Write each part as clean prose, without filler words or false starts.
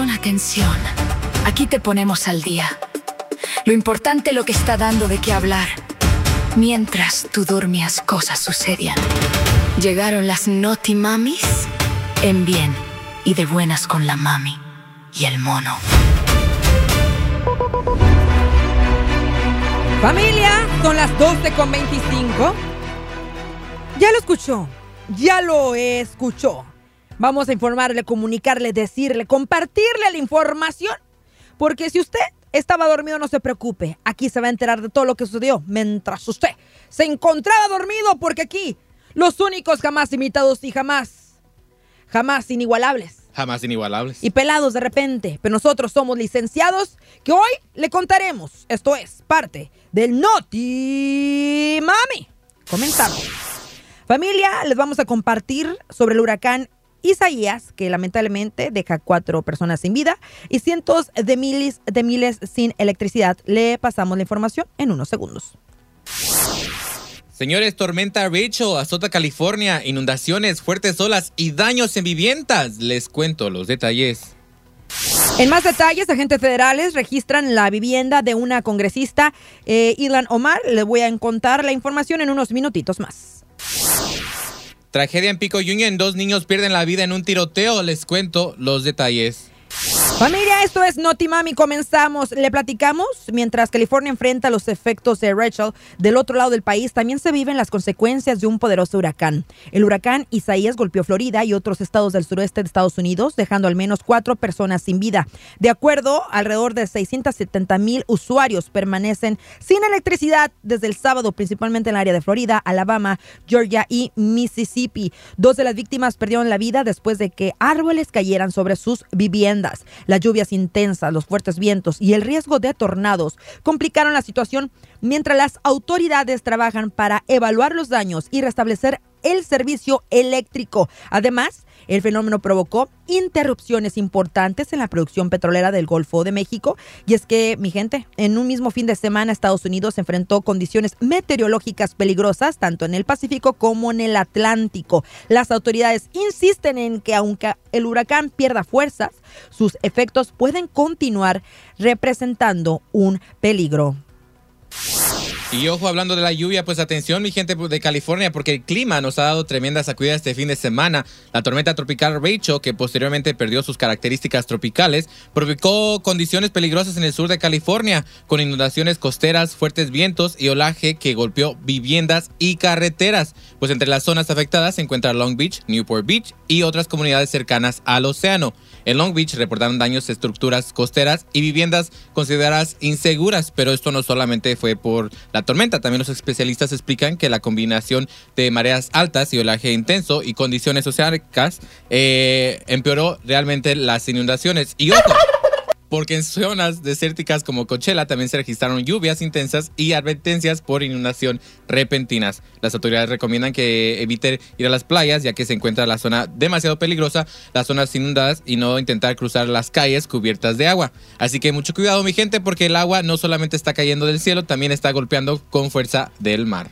atención. Aquí te ponemos al día. Lo importante, lo que está dando de qué hablar. Mientras tú dormías, cosas sucedían. Llegaron las Naughty Mamis en bien y de buenas con la mami y el mono. Familia, son las 12:25. Ya lo escuchó, ya lo escuchó. Vamos a informarle, comunicarle, decirle, compartirle la información. Porque si usted estaba dormido, no se preocupe. Aquí se va a enterar de todo lo que sucedió mientras usted se encontraba dormido. Porque aquí, los únicos jamás imitados y jamás inigualables. Jamás inigualables. Y pelados de repente. Pero nosotros somos licenciados que hoy le contaremos. Esto es parte del Naughty Mami. Comenzamos. Familia, les vamos a compartir sobre el huracán Isaías, que lamentablemente deja 4 personas sin vida y cientos de miles sin electricidad. Le pasamos la información en unos segundos. Señores, tormenta Rachel azota California, inundaciones, fuertes olas y daños en viviendas. Les cuento los detalles. En más detalles, agentes federales registran la vivienda de una congresista, Ilhan Omar. Les voy a contar la información en unos minutitos más. Tragedia en Pico Union, 2 niños pierden la vida en un tiroteo. Les cuento los detalles. Familia, esto es Naughty Mami. Comenzamos. Le platicamos. Mientras California enfrenta los efectos de Rachel, del otro lado del país también se viven las consecuencias de un poderoso huracán. El huracán Isaías golpeó Florida y otros estados del sureste de Estados Unidos, dejando al menos 4 personas sin vida. De acuerdo, alrededor de 670,000 usuarios permanecen sin electricidad desde el sábado, principalmente en el área de Florida, Alabama, Georgia y Mississippi. 2 de las víctimas perdieron la vida después de que árboles cayeran sobre sus viviendas. Las lluvias intensas, los fuertes vientos y el riesgo de tornados complicaron la situación mientras las autoridades trabajan para evaluar los daños y restablecer el servicio eléctrico. Además, el fenómeno provocó interrupciones importantes en la producción petrolera del Golfo de México. Y es que, mi gente, en un mismo fin de semana Estados Unidos enfrentó condiciones meteorológicas peligrosas tanto en el Pacífico como en el Atlántico. Las autoridades insisten en que aunque el huracán pierda fuerzas, sus efectos pueden continuar representando un peligro. Y ojo, hablando de la lluvia, pues atención mi gente de California, porque el clima nos ha dado tremendas sacudidas este fin de semana. La tormenta tropical Rachel, que posteriormente perdió sus características tropicales, provocó condiciones peligrosas en el sur de California, con inundaciones costeras, fuertes vientos y olaje que golpeó viviendas y carreteras. Pues entre las zonas afectadas se encuentra Long Beach, Newport Beach y otras comunidades cercanas al océano. En Long Beach reportaron daños a estructuras costeras y viviendas consideradas inseguras, pero esto no solamente fue por la tormenta. También los especialistas explican que la combinación de mareas altas y olaje intenso y condiciones oceánicas empeoró realmente las inundaciones. Y ojo, porque en zonas desérticas como Coachella también se registraron lluvias intensas y advertencias por inundación repentinas. Las autoridades recomiendan que eviten ir a las playas, ya que se encuentra la zona demasiado peligrosa, las zonas inundadas, y no intentar cruzar las calles cubiertas de agua. Así que mucho cuidado, mi gente, porque el agua no solamente está cayendo del cielo, también está golpeando con fuerza del mar.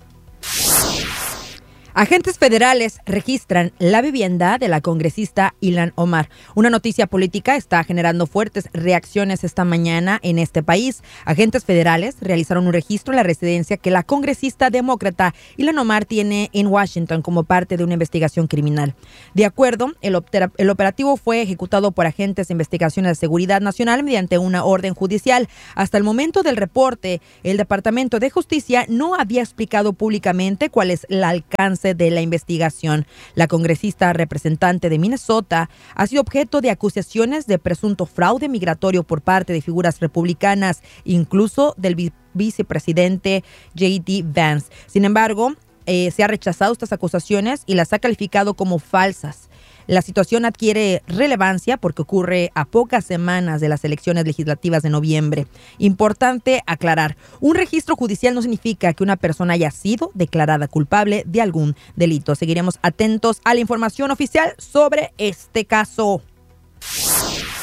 Agentes federales registran la vivienda de la congresista Ilhan Omar. Una noticia política está generando fuertes reacciones esta mañana en este país. Agentes federales realizaron un registro en la residencia que la congresista demócrata Ilhan Omar tiene en Washington como parte de una investigación criminal. De acuerdo, el operativo fue ejecutado por agentes de investigaciones de seguridad nacional mediante una orden judicial. Hasta el momento del reporte, el Departamento de Justicia no había explicado públicamente cuál es el alcance de la investigación. La congresista representante de Minnesota ha sido objeto de acusaciones de presunto fraude migratorio por parte de figuras republicanas, incluso del vicepresidente J.D. Vance. Sin embargo, se ha rechazado estas acusaciones y las ha calificado como falsas. La situación adquiere relevancia porque ocurre a pocas semanas de las elecciones legislativas de noviembre. Importante aclarar, un registro judicial no significa que una persona haya sido declarada culpable de algún delito. Seguiremos atentos a la información oficial sobre este caso.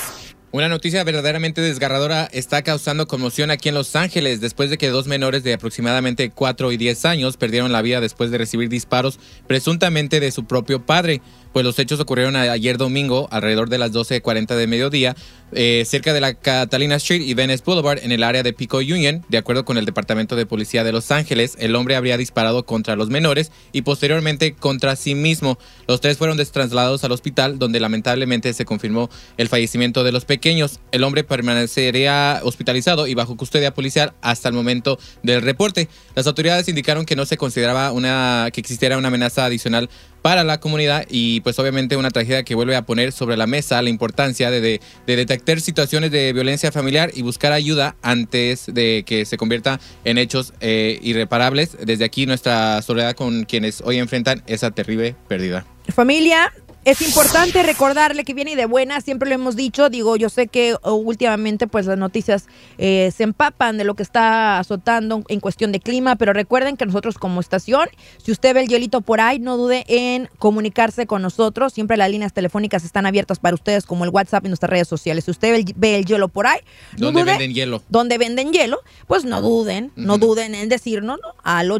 Una noticia verdaderamente desgarradora está causando conmoción aquí en Los Ángeles después de que 2 menores de aproximadamente 4 y 10 años perdieron la vida después de recibir disparos presuntamente de su propio padre. Pues los hechos ocurrieron ayer domingo alrededor de las 12:40 de mediodía cerca de la Catalina Street y Venice Boulevard en el área de Pico Union. De acuerdo con el Departamento de Policía de Los Ángeles, el hombre habría disparado contra los menores y posteriormente contra sí mismo. Los 3 fueron trasladados al hospital donde lamentablemente se confirmó el fallecimiento de los pequeños. El hombre permanecería hospitalizado y bajo custodia policial hasta el momento del reporte. Las autoridades indicaron que no se consideraba que existiera una amenaza adicional para la comunidad y pues obviamente una tragedia que vuelve a poner sobre la mesa la importancia de detectar situaciones de violencia familiar y buscar ayuda antes de que se convierta en hechos irreparables. Desde aquí nuestra solidaridad con quienes hoy enfrentan esa terrible pérdida. Familia, es importante recordarle que viene de buena, siempre lo hemos dicho. Digo, yo sé que últimamente pues las noticias se empapan de lo que está azotando en cuestión de clima, pero recuerden que nosotros como estación, si usted ve el hielito por ahí, no dude en comunicarse con nosotros. Siempre las líneas telefónicas están abiertas para ustedes, como el WhatsApp y nuestras redes sociales. Si usted ve el hielo por ahí, no ¿Dónde dude, venden hielo? Donde venden hielo, pues no duden en decirnos, ¿no? Al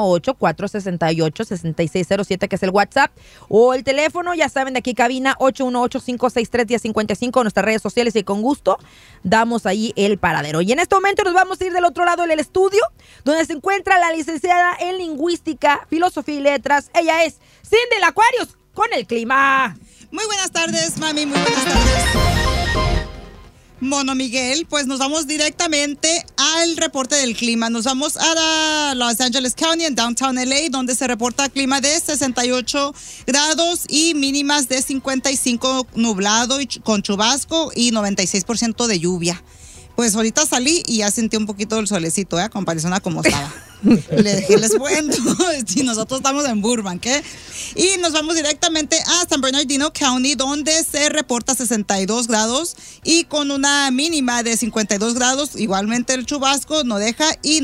818-468-6607, que es el WhatsApp, o el teléfono, ya saben, de aquí cabina 818-563-1055, nuestras redes sociales, y con gusto damos ahí el paradero. Y en este momento nos vamos a ir del otro lado del estudio, donde se encuentra la licenciada en Lingüística, Filosofía y Letras. Ella es Cindy Aquarius con el clima. Muy buenas tardes, mami, muy buenas tardes. Mono Miguel, pues nos vamos directamente al reporte del clima. Nos vamos a Los Angeles County, en Downtown LA, donde se reporta clima de 68 grados y mínimas de 55, nublado y con chubasco y 96% de lluvia. Pues ahorita salí y ya sentí un poquito del solecito, a comparación a cómo estaba. Les cuento, si nosotros estamos en Burbank, y nos vamos directamente a San Bernardino County, donde se reporta 62 grados y con una mínima de 52 grados, igualmente el chubasco no deja, y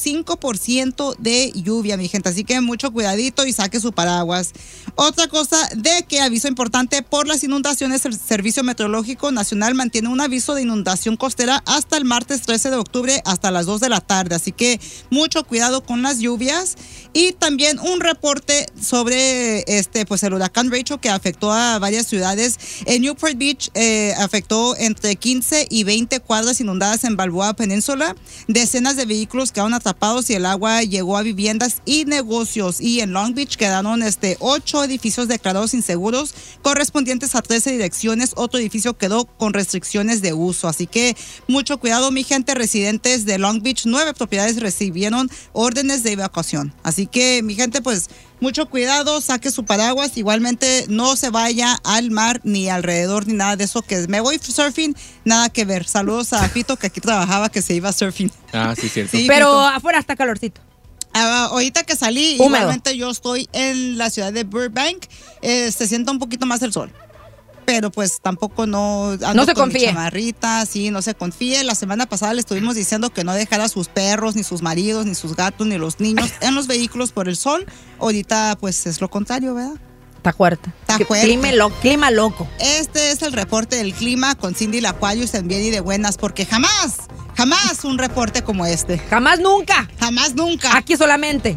95% de lluvia, mi gente, así que mucho cuidadito y saque su paraguas. Otra cosa de que aviso importante por las inundaciones, el Servicio Meteorológico Nacional mantiene un aviso de inundación costera hasta el martes 13 de octubre hasta las 2 de la tarde, así que mucho cuidado con las lluvias. Y también un reporte sobre pues el huracán Rachel, que afectó a varias ciudades. En Newport Beach afectó entre 15 y 20 cuadras inundadas en Balboa Peninsula. Decenas de vehículos quedaron atrapados y el agua llegó a viviendas y negocios. Y en Long Beach quedaron 8 edificios declarados inseguros correspondientes a 13 direcciones. Otro edificio quedó con restricciones de uso. Así que mucho cuidado, mi gente. Residentes de Long Beach, 9 propiedades recibieron órdenes de evacuación. Así que, mi gente, pues mucho cuidado, saque su paraguas. Igualmente no se vaya al mar ni alrededor ni nada de eso, que me voy surfing, nada que ver. Saludos a Fito, que aquí trabajaba, que se iba surfing. Ah, sí, cierto. Sí, pero Fito, afuera está calorcito. Ahorita que salí, húmedo. Igualmente yo estoy en la ciudad de Burbank, se sienta un poquito más el sol. Pero pues tampoco no se confíe. Chamarrita, sí, no se confíe. La semana pasada le estuvimos diciendo que no dejara a sus perros, ni sus maridos, ni sus gatos, ni los niños en los vehículos por el sol. Ahorita pues es lo contrario, ¿verdad? Está fuerte. Está fuerte. Clima loco. Este es el reporte del clima con Cindy Aquarius en Bien y de Buenas, porque jamás un reporte como este. Jamás nunca. Aquí solamente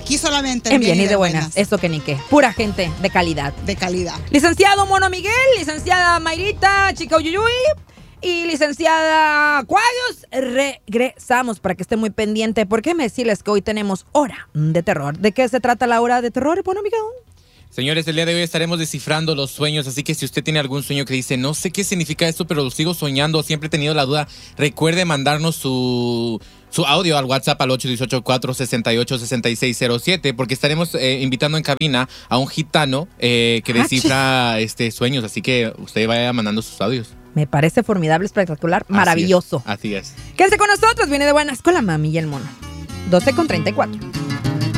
en Bien y de Buenas. Eso que ni qué. Pura gente de calidad. Licenciado Mono Miguel, licenciada Mayrita, Chica Uyuyuy y licenciada Aquarius. Regresamos para que esté muy pendiente, porque déjeme decirles que hoy tenemos hora de terror. ¿De qué se trata la hora de terror, Mono Miguel? Señores, el día de hoy estaremos descifrando los sueños, así que si usted tiene algún sueño que dice, no sé qué significa esto, pero lo sigo soñando, siempre he tenido la duda, recuerde mandarnos su audio al WhatsApp al 818-468-6607, porque estaremos invitando en cabina a un gitano que descifra sueños, así que usted vaya mandando sus audios. Me parece formidable, espectacular, maravilloso. Así es. Quédense con nosotros, Viene de Buenas con la mami y el mono. 12:34.